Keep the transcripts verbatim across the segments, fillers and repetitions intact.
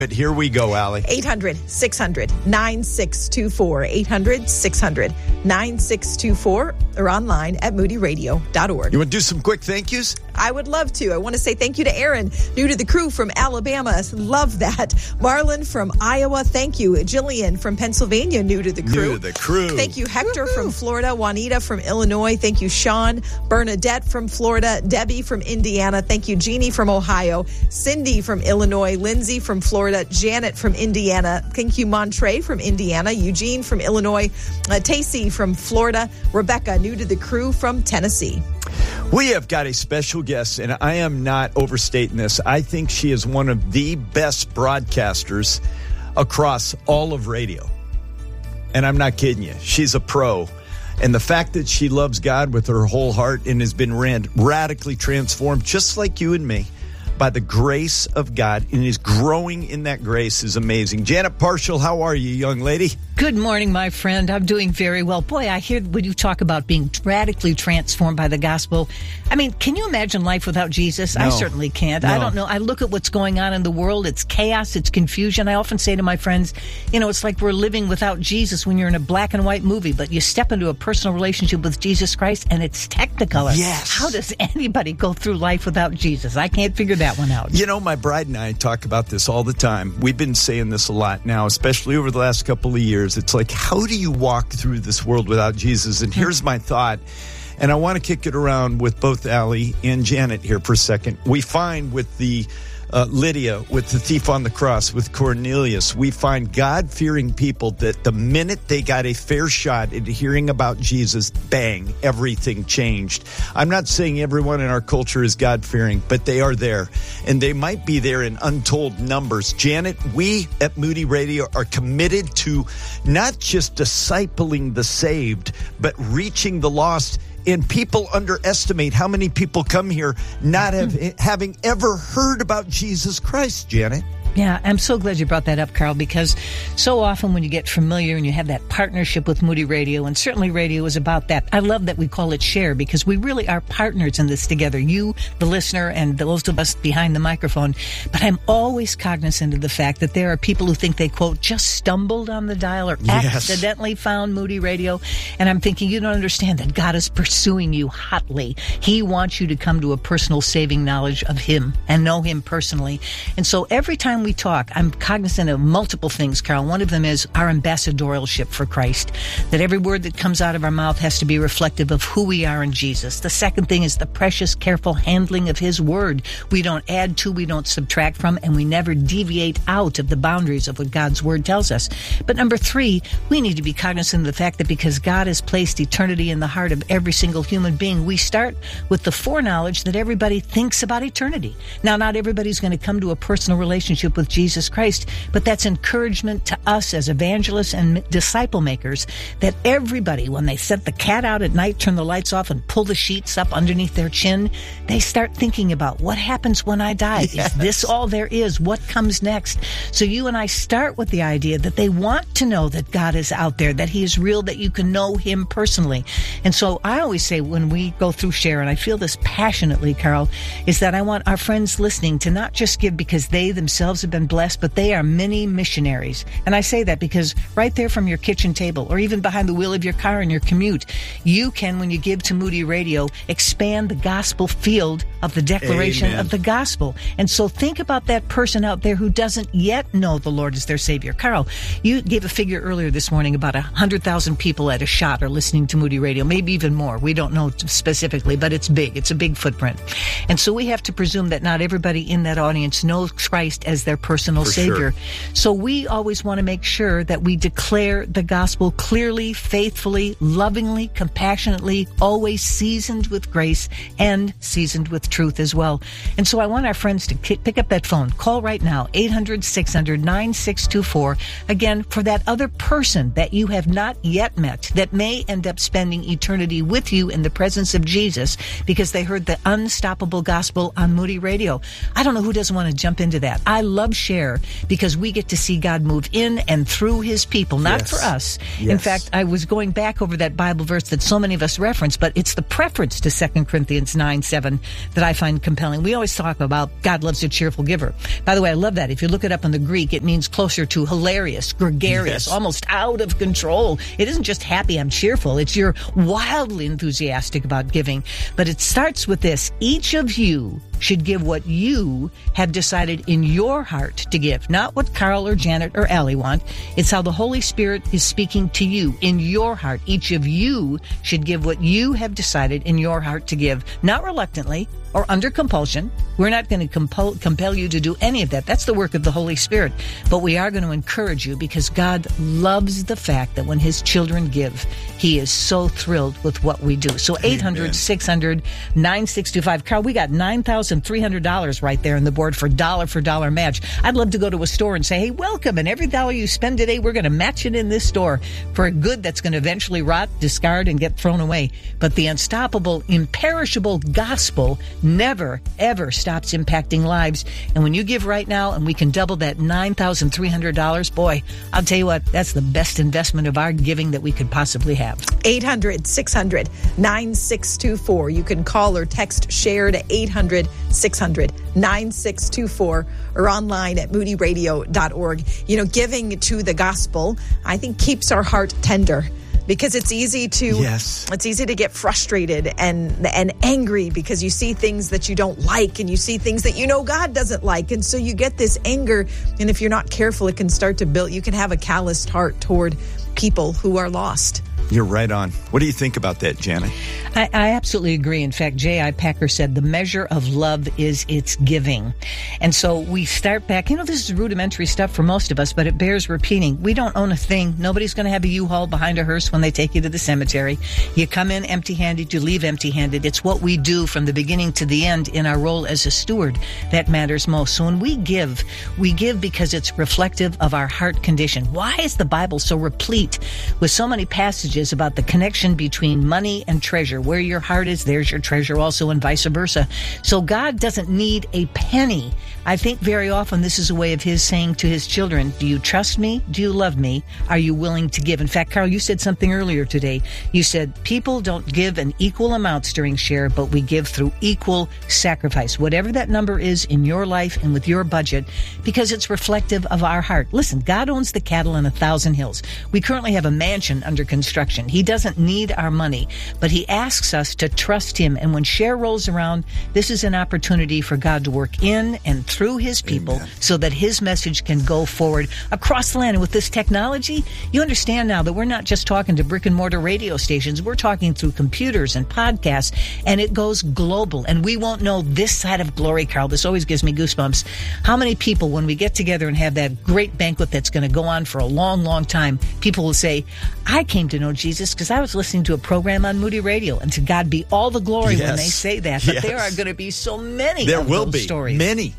But here we go, Allie. eight hundred, six hundred, nine six two four. eight hundred, six hundred, nine six two four or online at moody radio dot org. You want to do some quick thank yous? I would love to. I want to say thank you to Aaron, new to the crew from Alabama. Love that. Marlon from Iowa. Thank you. Jillian from Pennsylvania, new to the crew. New to the crew. Thank you, Hector Woo-hoo. from Florida. Juanita from Illinois. Thank you, Sean. Bernadette from Florida. Debbie from Indiana. Thank you, Jeannie from Ohio. Cindy from Illinois. Lindsay from Florida. Janet from Indiana. Thank you, Montre from Indiana. Eugene from Illinois. Uh, Tacey from Florida. Rebecca, new to the crew from Tennessee. We have got a special guest, and I am not overstating this. I think she is one of the best broadcasters across all of radio. And I'm not kidding you. She's a pro. And the fact that she loves God with her whole heart and has been radically transformed, just like you and me, by the grace of God, and is growing in that grace is amazing. Janet Parshall, how are you, young lady? Good morning, my friend. I'm doing very well. Boy, I hear when you talk about being radically transformed by the gospel. I mean, can you imagine life without Jesus? No. I certainly can't. No. I don't know. I look at what's going on in the world. It's chaos. It's confusion. I often say to my friends, you know, it's like we're living without Jesus when you're in a black and white movie, but you step into a personal relationship with Jesus Christ and it's Technicolor. Yes. How does anybody go through life without Jesus? I can't figure that one out. You know, my bride and I talk about this all the time. We've been saying this a lot now, especially over the last couple of years. It's like, how do you walk through this world without Jesus? And here's my thought, and I want to kick it around with both Allie and Janet here for a second. We find with the uh, Lydia, with the thief on the cross, with Cornelius, we find God-fearing people that the minute they got a fair shot at hearing about Jesus, bang, everything changed. I'm not saying everyone in our culture is God-fearing, but they are there. And they might be there in untold numbers. Janet, we at Moody Radio are committed to not just discipling the saved, but reaching the lost. And people underestimate how many people come here not have, having ever heard about Jesus Christ, Janet. Yeah, I'm so glad you brought that up, Carl, because so often when you get familiar and you have that partnership with Moody Radio, and certainly radio is about that. I love that we call it share because we really are partners in this together. You, the listener, and those of us behind the microphone. But I'm always cognizant of the fact that there are people who think they, quote, just stumbled on the dial or yes. accidentally found Moody Radio. And I'm thinking, you don't understand that God is pursuing you hotly. He wants you to come to a personal saving knowledge of Him and know Him personally. And so every time we talk, I'm cognizant of multiple things, Carol. One of them is our ambassadorship for Christ, that every word that comes out of our mouth has to be reflective of who we are in Jesus. The second thing is the precious, careful handling of His word. We don't add to, we don't subtract from, and we never deviate out of the boundaries of what God's word tells us. But number three, we need to be cognizant of the fact that because God has placed eternity in the heart of every single human being, we start with the foreknowledge that everybody thinks about eternity. Now, not everybody's going to come to a personal relationship with Jesus Christ, but that's encouragement to us as evangelists and disciple makers that everybody, when they set the cat out at night, turn the lights off and pull the sheets up underneath their chin, they start thinking about what happens when I die. Yes. Is this all there is? What comes next? So you and I start with the idea that they want to know that God is out there, that He is real, that you can know Him personally. And so I always say when we go through share, and I feel this passionately, Carl, is that I want our friends listening to not just give because they themselves have been blessed, but they are mini missionaries. And I say that because right there from your kitchen table or even behind the wheel of your car in your commute, you can, when you give to Moody Radio, expand the gospel field of the declaration Amen. Of the gospel. And so think about that person out there who doesn't yet know the Lord as their Savior. Carl, you gave a figure earlier this morning about one hundred thousand people at a shot are listening to Moody Radio, maybe even more. We don't know specifically, but it's big. It's a big footprint. And so we have to presume that not everybody in that audience knows Christ as their personal For Savior. Sure. So we always want to make sure that we declare the gospel clearly, faithfully, lovingly, compassionately, always seasoned with grace and seasoned with truth as well. And so I want our friends to pick up that phone. Call right now, eight hundred, six hundred, nine six two four. Again, for that other person that you have not yet met that may end up spending eternity with you in the presence of Jesus because they heard the unstoppable gospel on Moody Radio. I don't know who doesn't want to jump into that. I love love Share because we get to see God move in and through his people, not Yes. for us. Yes. In fact, I was going back over that Bible verse that so many of us reference, but it's the preference to Second Corinthians nine seven that I find compelling. We always talk about God loves a cheerful giver. By the way, I love that. If you look it up in the Greek, it means closer to hilarious, gregarious, Yes. almost out of control. It isn't just happy, I'm cheerful. It's you're wildly enthusiastic about giving. But it starts with this. Each of you should give what you have decided in your heart to give, not what Carl or Janet or Allie want. It's how the Holy Spirit is speaking to you in your heart. Each of you should give what you have decided in your heart to give, not reluctantly or under compulsion. We're not going to compel, compel you to do any of that. That's the work of the Holy Spirit. But we are going to encourage you because God loves the fact that when his children give, he is so thrilled with what we do. So eight hundred, six hundred, nine six two five. Carl, we got nine thousand three hundred dollars right there on the board for dollar for dollar match. I'd love to go to a store and say, hey, welcome. And every dollar you spend today, we're going to match it in this store for a good that's going to eventually rot, discard, and get thrown away. But the unstoppable, imperishable gospel never, ever stops impacting lives. And when you give right now and we can double that nine thousand three hundred dollars, boy, I'll tell you what, that's the best investment of our giving that we could possibly have. eight hundred, six hundred, nine six two four. You can call or text Share to eight hundred, six hundred, nine six two four or online at moody radio dot org. You know, giving to the gospel, I think, keeps our heart tender. Because it's easy to Yes. it's easy to get frustrated and and angry because you see things that you don't like and you see things that you know God doesn't like. And so you get this anger. And if you're not careful, it can start to build. You can have a calloused heart toward people who are lost. You're right on. What do you think about that, Janet? I, I absolutely agree. In fact, J I. Packer said the measure of love is its giving. And so we start back. You know, this is rudimentary stuff for most of us, but it bears repeating. We don't own a thing. Nobody's going to have a U-Haul behind a hearse when they take you to the cemetery. You come in empty-handed, you leave empty-handed. It's what we do from the beginning to the end in our role as a steward that matters most. So when we give, we give because it's reflective of our heart condition. Why is the Bible so replete with so many passages about the connection between money and treasure? Where your heart is, there's your treasure also, and vice versa. So God doesn't need a penny. I think very often this is a way of his saying to his children, do you trust me? Do you love me? Are you willing to give? In fact, Carl, you said something earlier today. You said people don't give in equal amounts during Share, but we give through equal sacrifice. Whatever that number is in your life and with your budget, because it's reflective of our heart. Listen, God owns the cattle on a thousand hills. We currently have a mansion under construction. He doesn't need our money, but he asks us to trust him. And when Share rolls around, this is an opportunity for God to work in and through his people. Amen. So that his message can go forward across the land. And with this technology, you understand now that we're not just talking to brick and mortar radio stations. We're talking through computers and podcasts, and it goes global. And we won't know this side of glory, Carl. This always gives me goosebumps. How many people, when we get together and have that great banquet that's going to go on for a long, long time, people will say, I came to know Jesus because I was listening to a program on Moody Radio. And to God be all the glory yes. when they say that. But yes. there are going to be so many there of will those be stories. Many.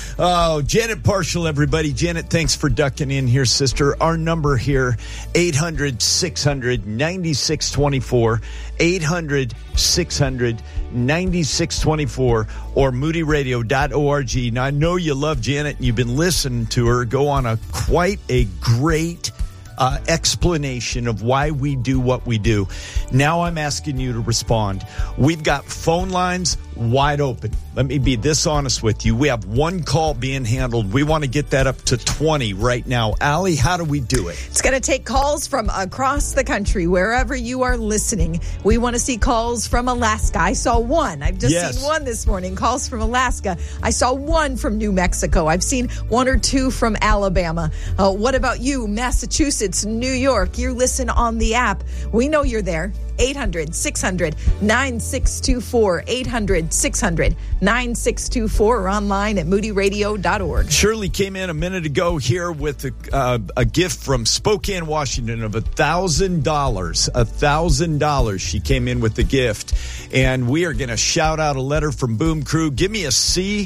Oh, Janet Partial, everybody. Janet, thanks for ducking in here, sister. Our number here, eight hundred, six hundred, ninety-six twenty-four, eight hundred, six hundred, ninety-six twenty-four, or moody radio dot org. Now, I know you love Janet and you've been listening to her go on a quite a great Uh, explanation of why we do what we do. Now I'm asking you to respond. We've got phone lines wide open. Let me be this honest with you. We have one call being handled. We want to get that up to twenty right now. Allie, how do we do it? It's going to take calls from across the country, wherever you are listening. We want to see calls from Alaska. I saw one. I've just yes. seen one this morning. Calls from Alaska. I saw one from New Mexico. I've seen one or two from Alabama. Uh, what about you? Massachusetts, New York. You listen on the app. We know you're there. eight hundred, six hundred, nine six two four, eight hundred, six hundred, nine six two four, or online at moody radio dot org. Shirley came in a minute ago here with a, uh, a gift from Spokane, Washington of one thousand dollars. one thousand dollars she came in with the gift. And we are going to shout out a letter from Boom Crew. Give me a C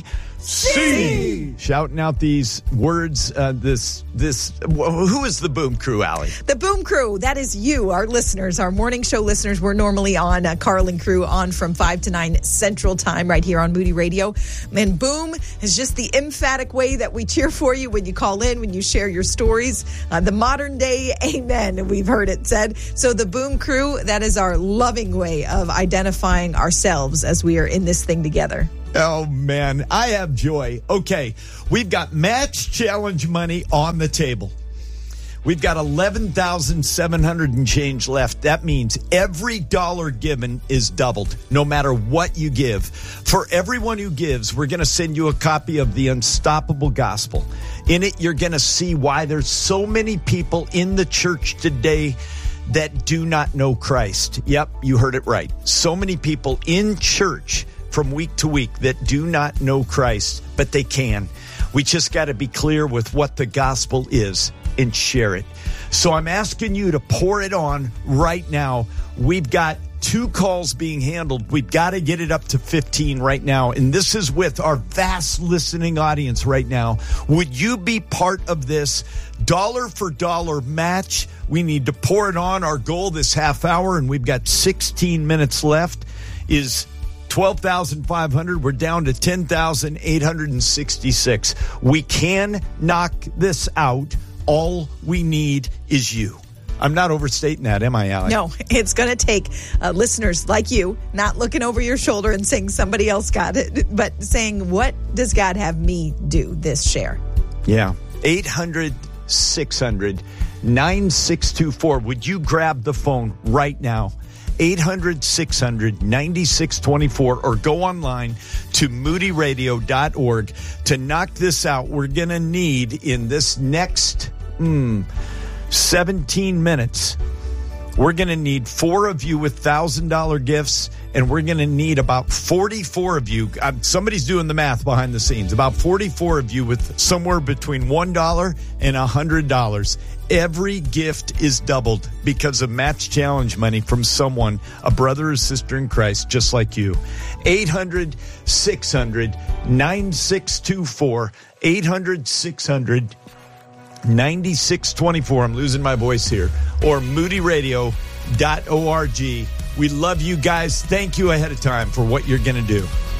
See. Shouting out these words, uh, this, this, who is the Boom Crew, Allie? The Boom Crew, that is you, our listeners, our morning show listeners. We're normally on, uh, Carl and Crew on from five to nine Central Time right here on Moody Radio. And Boom is just the emphatic way that we cheer for you when you call in, when you share your stories. Uh, the modern day amen, we've heard it said. So the Boom Crew, that is our loving way of identifying ourselves as we are in this thing together. Oh, man, I have joy. Okay, we've got match challenge money on the table. We've got eleven thousand seven hundred and change left. That means every dollar given is doubled, no matter what you give. For everyone who gives, we're going to send you a copy of The Unstoppable Gospel. In it, you're going to see why there's so many people in the church today that do not know Christ. Yep, you heard it right. So many people in church from week to week that do not know Christ, but they can. We just got to be clear with what the gospel is and share it. So I'm asking you to pour it on right now. We've got two calls being handled. We've got to get it up to fifteen right now. And this is with our vast listening audience right now. Would you be part of this dollar for dollar match? We need to pour it on. Our goal this half hour, and we've got sixteen minutes left, is twelve thousand five hundred. We're down to ten thousand eight hundred sixty-six. We can knock this out. All we need is you. I'm not overstating that, am I, Allie? No, it's going to take uh, listeners like you not looking over your shoulder and saying somebody else got it, but saying, what does God have me do this share? Yeah. eight hundred, six hundred, nine six two four. Would you grab the phone right now? eight hundred, six hundred, ninety-six twenty-four, or go online to moody radio dot org to knock this out. We're going to need in this next mm, seventeen minutes, we're going to need four of you with one thousand dollars gifts, and we're going to need about forty-four of you. Um, somebody's doing the math behind the scenes. About forty-four of you with somewhere between one dollar and one hundred dollars. Every gift is doubled because of match challenge money from someone, a brother or sister in Christ, just like you. eight hundred, six hundred, nine six two four. eight hundred, six hundred, ninety-six twenty-four. I'm losing my voice here. Or moody radio dot org. We love you guys. Thank you ahead of time for what you're going to do.